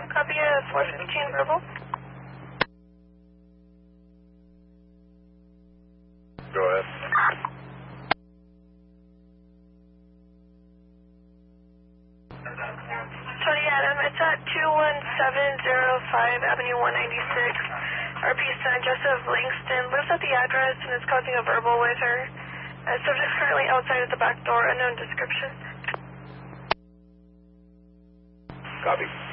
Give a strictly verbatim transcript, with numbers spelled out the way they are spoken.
Copy a four fifteen verbal. Go ahead. Tony Adam, it's at two one seven zero five Avenue one ninety-six. R P son Joseph Langston lives at the address and is causing a verbal with her. Uh, subject's currently outside at the back door, unknown description. Copy.